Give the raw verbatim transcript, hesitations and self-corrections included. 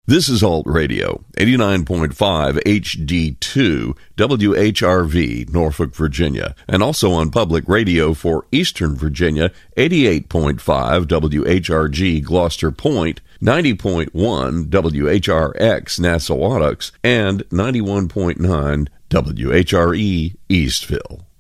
This is Alt Radio, eighty-nine point five H D two, W H R V, Norfolk, Virginia, and also on public radio for Eastern Virginia, eighty-eight point five W H R G, Gloucester Point, ninety point one W H R X, Nassawadox, and ninety-one point nine W H R E, Eastville.